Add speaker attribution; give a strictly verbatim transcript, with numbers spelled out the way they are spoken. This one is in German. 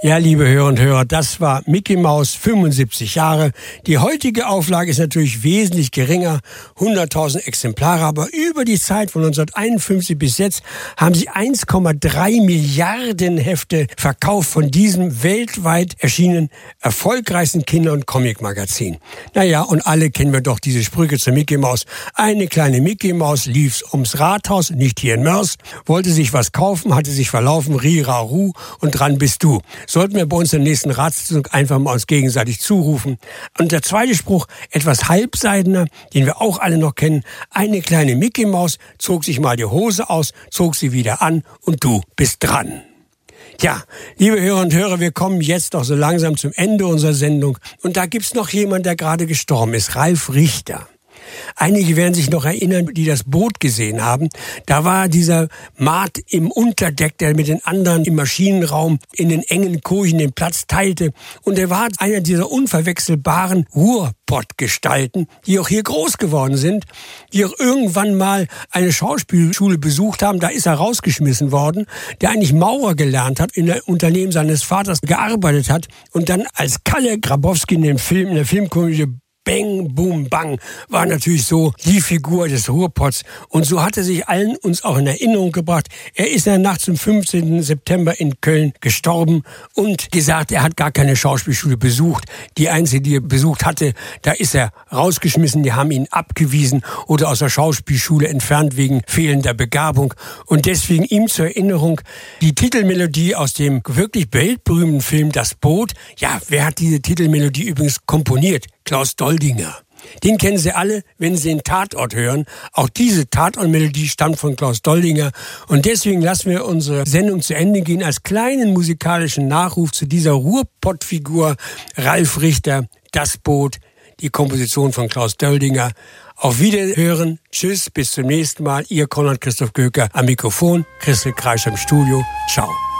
Speaker 1: Ja, liebe Hörer und Hörer, das war Mickey Maus, fünfundsiebzig Jahre. Die heutige Auflage ist natürlich wesentlich geringer, hunderttausend Exemplare, aber über die Zeit von neunzehnhunderteinundfünfzig bis jetzt haben sie eins Komma drei Milliarden Hefte verkauft von diesem weltweit erschienenen erfolgreichsten Kinder- und Comic-Magazin. Naja, und alle kennen wir doch diese Sprüche zur Mickey Maus. Eine kleine Mickey Maus lief ums Rathaus, nicht hier in Mörs, wollte sich was kaufen, hatte sich verlaufen, Rira, Ru, und dran bist du. Sollten wir bei uns in der nächsten Ratssitzung einfach mal uns gegenseitig zurufen. Und der zweite Spruch, etwas halbseidener, den wir auch alle noch kennen. Eine kleine Mickey Maus zog sich mal die Hose aus, zog sie wieder an und du bist dran. Tja, liebe Hörer und Hörer, wir kommen jetzt doch so langsam zum Ende unserer Sendung. Und da gibt's noch jemand, der gerade gestorben ist, Ralf Richter. Einige werden sich noch erinnern, die das Boot gesehen haben. Da war dieser Mart im Unterdeck, der mit den anderen im Maschinenraum in den engen Kojen den Platz teilte. Und er war einer dieser unverwechselbaren Ruhrpott-Gestalten, die auch hier groß geworden sind, die auch irgendwann mal eine Schauspielschule besucht haben. Da ist er rausgeschmissen worden, der eigentlich Maurer gelernt hat, in der Unternehmen seines Vaters gearbeitet hat und dann als Kalle Grabowski in dem Film, in der Filmkomödie Bang, Boom, Bang war natürlich so die Figur des Ruhrpots. Und so hat er sich allen uns auch in Erinnerung gebracht. Er ist in der Nacht zum fünfzehnten September in Köln gestorben und gesagt, er hat gar keine Schauspielschule besucht. Die einzige, die er besucht hatte, da ist er rausgeschmissen. Die haben ihn abgewiesen oder aus der Schauspielschule entfernt wegen fehlender Begabung. Und deswegen ihm zur Erinnerung die Titelmelodie aus dem wirklich weltberühmten Film Das Boot. Ja, wer hat diese Titelmelodie übrigens komponiert? Klaus Doldinger. Den kennen Sie alle, wenn Sie den Tatort hören. Auch diese Tatortmelodie stammt von Klaus Doldinger. Und deswegen lassen wir unsere Sendung zu Ende gehen als kleinen musikalischen Nachruf zu dieser Ruhrpottfigur Ralf Richter, Das Boot, die Komposition von Klaus Doldinger. Auf Wiederhören. Tschüss, bis zum nächsten Mal. Ihr Konrad Christoph Göker am Mikrofon, Christel Kreischer im Studio. Ciao.